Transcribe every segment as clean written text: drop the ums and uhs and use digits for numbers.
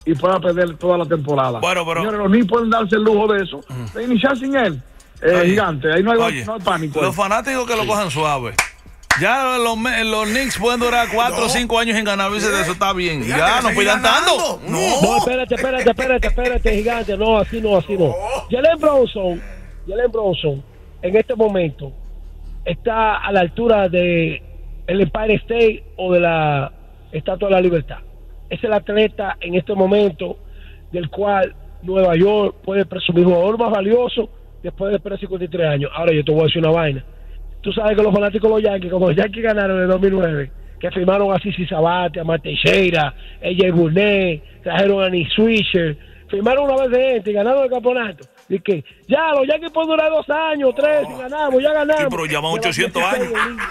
y pueda perder toda la temporada. Bueno, pero señores, los Knicks pueden darse el lujo de eso, de iniciar sin él. Gigante, ahí no hay pánico. Los fanáticos que lo cojan suave. Ya los Knicks pueden durar 4 o 5 años en ganar, de eso está bien. Ya, no pidan tanto. No, espérate, Gigante. No, así no. Jalen Bronson, en este momento, está a la altura de el Empire State o de la Estatua de la Libertad. Es el atleta en este momento del cual Nueva York puede presumir jugador más valioso después de esperar 53 años. Ahora yo te voy a decir una vaina. Tú sabes que los fanáticos de los Yankees, como los Yankees ganaron en el 2009, que firmaron a Sisi Sabathia, a Marte Teixeira, AJ Burnett, trajeron a Nick Swisher, firmaron una vez de gente y ganaron el campeonato. Y que ya los Yankees pueden durar 2 años, 3, y ganamos, ya ganamos. Sí, pero llevan 800 años.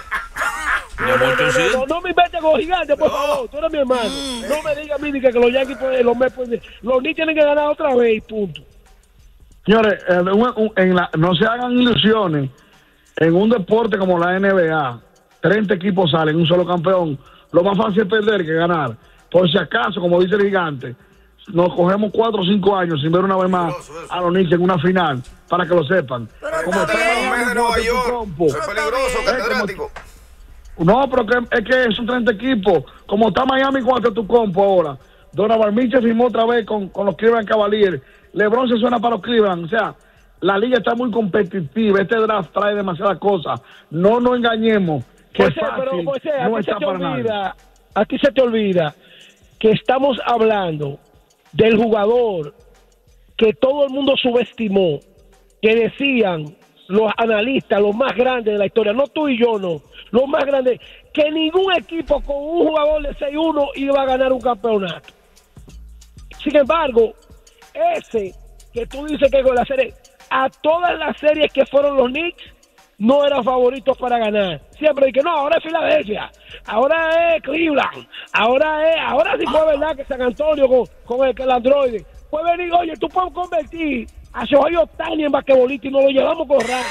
No me inventes con Gigante, por favor. Tú eres mi hermano. No me digas a mí que los Yankees pueden, los Knicks tienen que ganar otra vez y punto. Señores, no se hagan ilusiones. En un deporte como la NBA, 30 equipos salen, un solo campeón. Lo más fácil es perder que ganar. Por si acaso, como dice el Gigante, nos cogemos 4 o 5 años sin ver una vez más a los Knicks en una final, para que lo sepan. Pero como está de Nueva York, es peligroso, catedrático. No, pero es que son 30 equipos. Como está Miami con Antetokounmpo ahora. Donovan Mitchell firmó otra vez con los Cleveland Cavaliers. LeBron se suena para los Cleveland. O sea, la liga está muy competitiva. Este draft trae demasiadas cosas. No nos engañemos. Que Moisés, fácil, pero Moisés, no está para nada. a ti se te olvida que estamos hablando del jugador que todo el mundo subestimó, que decían los analistas, los más grandes de la historia, no tú y yo, no, los más grandes, que ningún equipo con un jugador de 6-1 iba a ganar un campeonato. Sin embargo, ese que tú dices que con la serie, a todas las series que fueron los Knicks, no eran favoritos para ganar. Siempre dije, no, ahora es Filadelfia, ahora es Cleveland, ahora sí fue verdad que San Antonio con el androide. Puede venir, oye, tú puedes convertir a Shohei Ohtani en basquetbolista y nos lo llevamos con rana.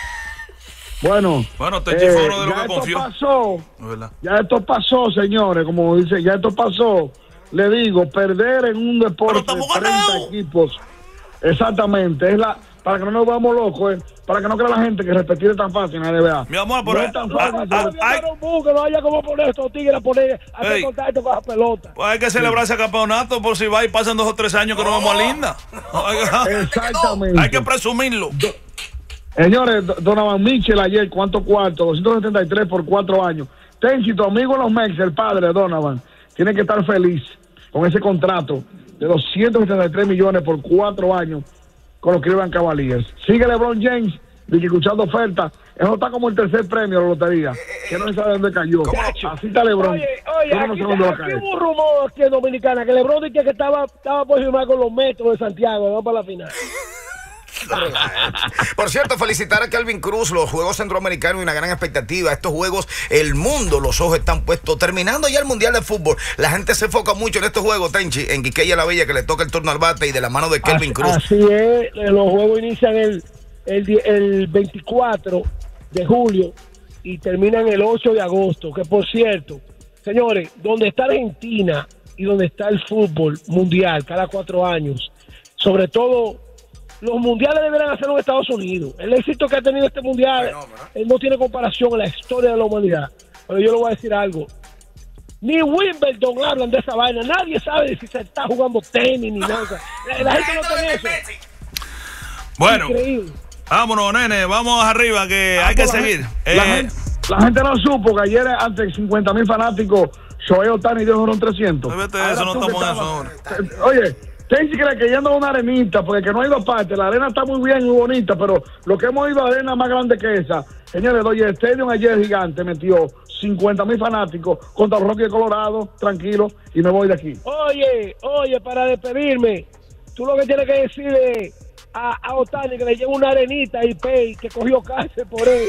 Bueno, Tenchi fue uno de los que confió. Ya esto pasó, señores, como dice, ya esto pasó. Le digo, perder en un deporte de 30 equipos, exactamente, es para que no nos vamos locos, para que no crea la gente que repetir es tan fácil en la NBA. Mi amor, pero no es tan fácil. Que no haya como poner estos tigres a hacer contacto con la pelota. Pues hay que celebrar ese campeonato por si va y pasan 2 o 3 años que no vamos a Linda. Exactamente. Hay que presumirlo. Señores, Donovan Mitchell ayer, ¿cuánto cuarto? 273 por 4 años. Tenchi, tu amigo en los Mex, el padre de Donovan, tiene que estar feliz con ese contrato de 273 millones por 4 años con los Cleveland Cavaliers. Sigue LeBron James, escuchando ofertas. Eso está como el tercer premio de la lotería, que no se sabe dónde cayó. Así está LeBron. Oye, aquí hubo un rumor aquí en Dominicana que LeBron dice que estaba por firmar con los Metros de Santiago, vamos para la final. Por cierto, felicitar a Kelvin Cruz, los Juegos Centroamericanos y una gran expectativa. Estos Juegos, el mundo, los ojos están puestos. Terminando ya el Mundial de Fútbol, la gente se enfoca mucho en estos Juegos, Tenchi, en Quiqueya la Bella, que le toca el turno al bate y de la mano de Kelvin Cruz. Así es, los Juegos inician el 24 de julio y terminan el 8 de agosto, que por cierto, señores, donde está Argentina y donde está el fútbol mundial cada 4 años, sobre todo los mundiales deberán hacerlo en Estados Unidos. El éxito que ha tenido este mundial no tiene comparación en la historia de la humanidad. Pero yo le voy a decir algo. Ni Wimbledon hablan de esa vaina. Nadie sabe si se está jugando tenis ni nada. La gente no tiene eso. Bueno, increíble. Vámonos, nene. Vamos arriba que hay que seguir. La gente no supo que ayer ante 50,000 fanáticos Shohei Ohtani dio un 300. Eso no estamos en eso ahora. Oye, Tenchi cree que yendo a una arenita, porque que no ha ido aparte, la arena está muy bien y muy bonita, pero lo que hemos ido a arena más grande que esa. Señores, Dodger Stadium ayer Gigante metió 50,000 fanáticos contra los Rockies de Colorado, tranquilo, y me voy de aquí. Oye, para despedirme, tú lo que tienes que decirle a Ohtani que le lleva una arenita y pay, que cogió cárcel por él.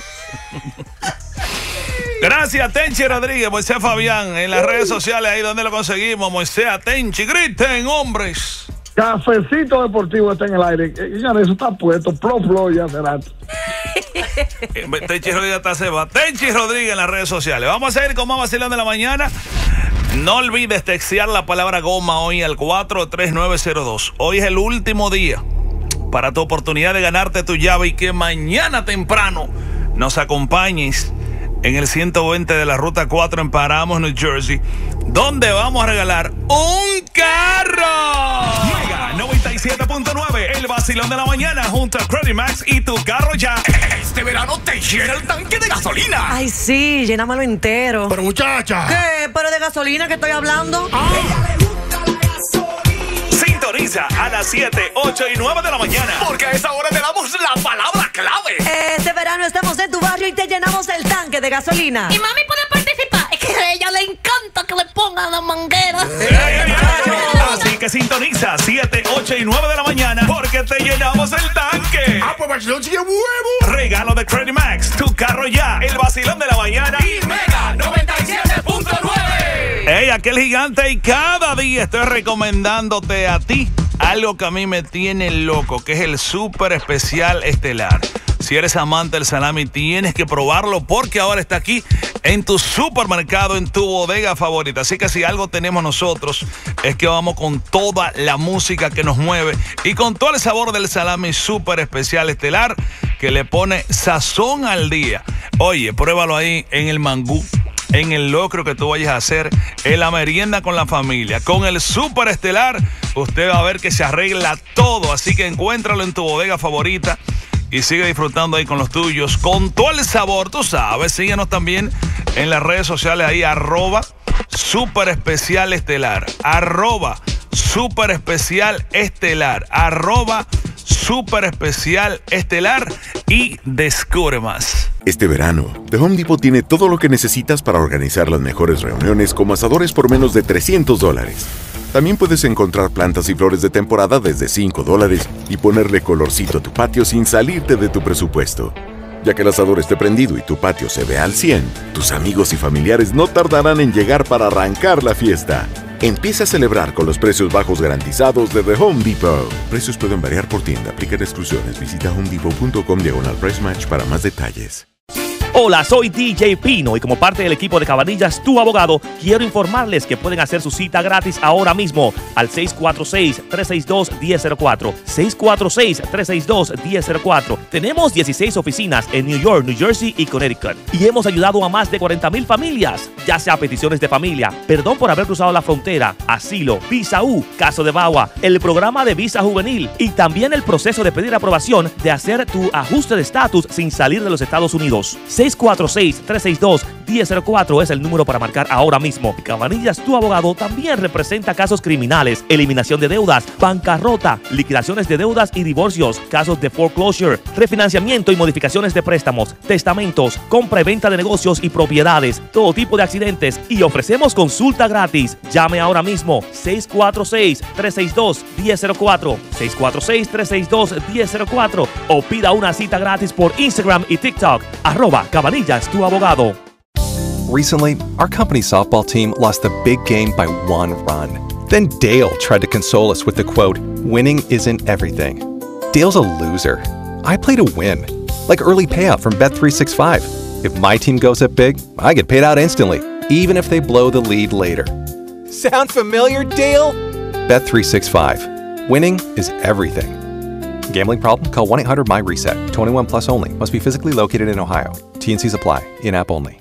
Gracias, Tenchi Rodríguez, Moisés Fabián, en las redes sociales, ahí donde lo conseguimos, Moisés Tenchi, griten, hombres. Cafecito Deportivo está en el aire. Señores, eso está puesto, pro ya hace rato. Tenchi Rodríguez está se va. Tenchi Rodríguez en las redes sociales. Vamos a seguir con más vacilón de la mañana. No olvides textear la palabra goma hoy al 43902. Hoy es el último día para tu oportunidad de ganarte tu llave y que mañana temprano nos acompañes en el 120 de la Ruta 4 en Paramos, New Jersey, donde vamos a regalar un carro. Mega 97.9, el vacilón de la mañana junto a Credit Max y tu carro ya. Este verano te llena el tanque de gasolina. Ay, sí, llénamelo entero. Pero muchacha. ¿Qué? ¿Pero de gasolina que estoy hablando? Sintoniza a las 7, 8 y 9 de la mañana, porque a esa hora te damos la palabra clave. Este verano estamos en tu barrio y te llenamos el tanque de gasolina. Y mami puede participar. Es que a ella le encanta que le pongan la manguera. Así que sintoniza 7, 8 y 9 de la mañana, porque te llenamos el tanque. Pues vacilón sigue huevo. Regalo de Credit Max, tu carro ya, el vacilón de la mañana y Mega 97.9. Hey, aquel gigante, y cada día estoy recomendándote a ti algo que a mí me tiene loco, que es el súper especial estelar. Si eres amante del salami, tienes que probarlo porque ahora está aquí en tu supermercado, en tu bodega favorita. Así que si algo tenemos nosotros es que vamos con toda la música que nos mueve y con todo el sabor del salami súper especial estelar que le pone sazón al día. Oye, pruébalo ahí en el mangú, en el locro que tú vayas a hacer, en la merienda con la familia. Con el súper estelar, usted va a ver que se arregla todo. Así que encuéntralo en tu bodega favorita y sigue disfrutando ahí con los tuyos, con todo el sabor, tú sabes. Síguenos también en las redes sociales ahí, @Super Especial Estelar, @Super Especial Estelar, @Super Especial Estelar, y descubre más. Este verano, The Home Depot tiene todo lo que necesitas para organizar las mejores reuniones, como asadores por menos de $300. También puedes encontrar plantas y flores de temporada desde $5 y ponerle colorcito a tu patio sin salirte de tu presupuesto. Ya que el asador esté prendido y tu patio se vea al 100, tus amigos y familiares no tardarán en llegar para arrancar la fiesta. Empieza a celebrar con los precios bajos garantizados de The Home Depot. Precios pueden variar por tienda. Aplican exclusiones. Visita homedepot.com/price match para más detalles. Hola, soy DJ Pino y como parte del equipo de Cabanillas, tu abogado, quiero informarles que pueden hacer su cita gratis ahora mismo al 646-362-1004. 646-362-1004. Tenemos 16 oficinas en New York, New Jersey y Connecticut y hemos ayudado a más de 40,000 familias, ya sea peticiones de familia, perdón por haber cruzado la frontera, asilo, visa U, caso de VAWA, el programa de visa juvenil y también el proceso de pedir aprobación de hacer tu ajuste de estatus sin salir de los Estados Unidos. 646-362-1004 es el número para marcar ahora mismo. Cabanillas, tu abogado, también representa casos criminales, eliminación de deudas, bancarrota, liquidaciones de deudas y divorcios, casos de foreclosure, refinanciamiento y modificaciones de préstamos, testamentos, compra y venta de negocios y propiedades, todo tipo de accidentes, y ofrecemos consulta gratis. Llame ahora mismo 646-362-1004, 646-362-1004 o pida una cita gratis por Instagram y TikTok, @Cabanillas, tu abogado. Recently, our company's softball team lost the big game by 1 run. Then Dale tried to console us with the quote, "Winning isn't everything." Dale's a loser. I play to win, like early payout from Bet365. If my team goes up big, I get paid out instantly, even if they blow the lead later. Sound familiar, Dale? Bet365. Winning is everything. Gambling problem? Call 1-800-MY-RESET. 21 plus only. Must be physically located in Ohio. T&Cs apply. In-app only.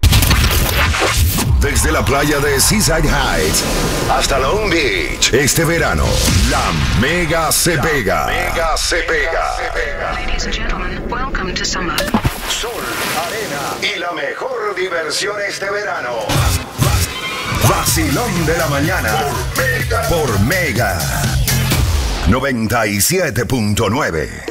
Desde la playa de Seaside Heights hasta Long Beach, este verano, la Mega se pega. Mega se pega. Ladies and gentlemen, welcome to summer. Sol, arena y la mejor diversión este verano. Vacilón de la mañana por Mega 97.9.